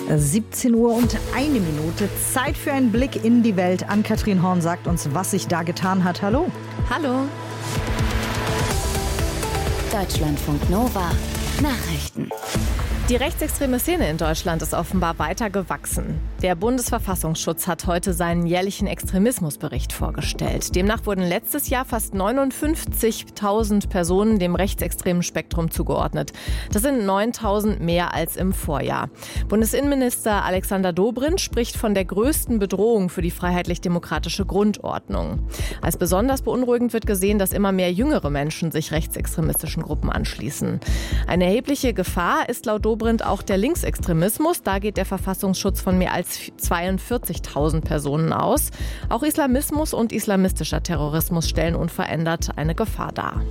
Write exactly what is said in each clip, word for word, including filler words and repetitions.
siebzehn Uhr und eine Minute. Zeit für einen Blick in die Welt. Ann-Kathrin Horn sagt uns, was sich da getan hat. Hallo. Hallo. Deutschlandfunk Nova. Nachrichten. Die rechtsextreme Szene in Deutschland ist offenbar weiter gewachsen. Der Bundesverfassungsschutz hat heute seinen jährlichen Extremismusbericht vorgestellt. Demnach wurden letztes Jahr fast neunundfünfzigtausend Personen dem rechtsextremen Spektrum zugeordnet. Das sind neuntausend mehr als im Vorjahr. Bundesinnenminister Alexander Dobrindt spricht von der größten Bedrohung für die freiheitlich-demokratische Grundordnung. Als besonders beunruhigend wird gesehen, dass immer mehr jüngere Menschen sich rechtsextremistischen Gruppen anschließen. Eine erhebliche Gefahr ist laut Dobrindt auch der Linksextremismus. Da geht der Verfassungsschutz von mehr als zweiundvierzigtausend Personen aus. Auch Islamismus und islamistischer Terrorismus stellen unverändert eine Gefahr dar.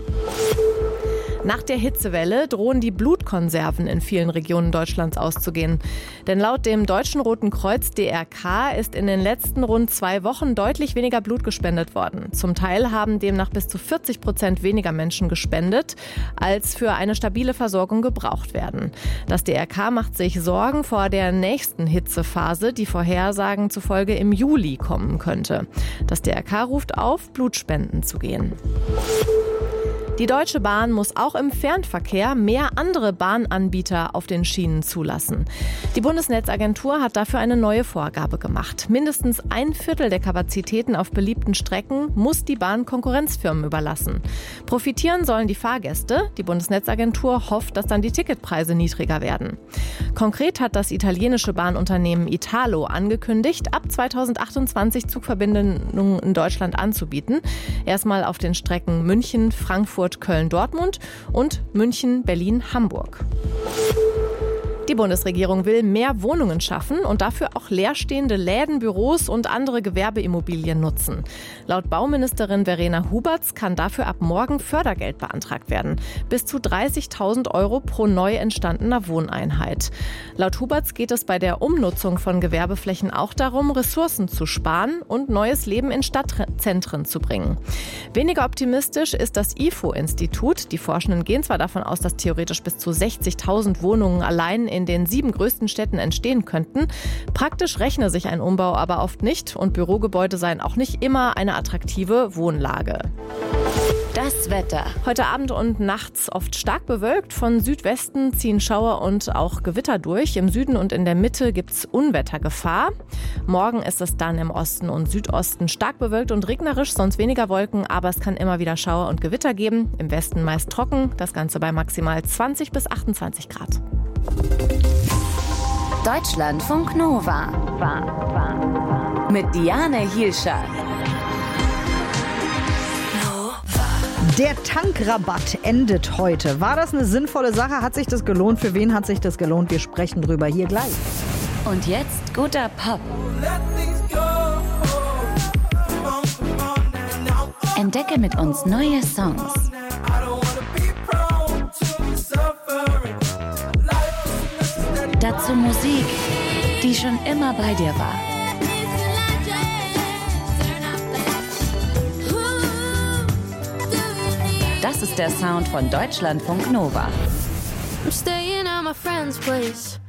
Nach der Hitzewelle drohen die Blutkonserven in vielen Regionen Deutschlands auszugehen. Denn laut dem Deutschen Roten Kreuz D R K ist in den letzten rund zwei Wochen deutlich weniger Blut gespendet worden. Zum Teil haben demnach bis zu vierzig Prozent weniger Menschen gespendet, als für eine stabile Versorgung gebraucht werden. Das D R K macht sich Sorgen vor der nächsten Hitzephase, die Vorhersagen zufolge im Juli kommen könnte. Das D R K ruft auf, Blutspenden zu gehen. Die Deutsche Bahn muss auch im Fernverkehr mehr andere Bahnanbieter auf den Schienen zulassen. Die Bundesnetzagentur hat dafür eine neue Vorgabe gemacht. Mindestens ein Viertel der Kapazitäten auf beliebten Strecken muss die Bahn Konkurrenzfirmen überlassen. Profitieren sollen die Fahrgäste. Die Bundesnetzagentur hofft, dass dann die Ticketpreise niedriger werden. Konkret hat das italienische Bahnunternehmen Italo angekündigt, ab zweitausendachtundzwanzig Zugverbindungen in Deutschland anzubieten. Erstmal auf den Strecken München, Frankfurt, Köln-Dortmund und München-Berlin-Hamburg. Die Bundesregierung will mehr Wohnungen schaffen und dafür auch leerstehende Läden, Büros und andere Gewerbeimmobilien nutzen. Laut Bauministerin Verena Huberts kann dafür ab morgen Fördergeld beantragt werden. Bis zu dreißigtausend Euro pro neu entstandener Wohneinheit. Laut Huberts geht es bei der Umnutzung von Gewerbeflächen auch darum, Ressourcen zu sparen und neues Leben in Stadtzentren zu bringen. Weniger optimistisch ist das I F O-Institut. Die Forschenden gehen zwar davon aus, dass theoretisch bis zu sechzigtausend Wohnungen allein in den sieben größten Städten entstehen könnten. Praktisch rechne sich ein Umbau aber oft nicht und Bürogebäude seien auch nicht immer eine attraktive Wohnlage. Das Wetter. Heute Abend und nachts oft stark bewölkt. Von Südwesten ziehen Schauer und auch Gewitter durch. Im Süden und in der Mitte gibt es Unwettergefahr. Morgen ist es dann im Osten und Südosten stark bewölkt und regnerisch, sonst weniger Wolken. Aber es kann immer wieder Schauer und Gewitter geben. Im Westen meist trocken. Das Ganze bei maximal zwanzig bis achtundzwanzig Grad. Deutschlandfunk Nova. Mit Diane Hielscher. Der Tankrabatt endet heute. War das eine sinnvolle Sache? Hat sich das gelohnt? Für wen hat sich das gelohnt? Wir sprechen drüber hier gleich. Und jetzt guter Pop. Entdecke mit uns neue Songs. Dazu Musik, die schon immer bei dir war. Das ist der Sound von Deutschlandfunk Nova. I'm staying at my friend's place.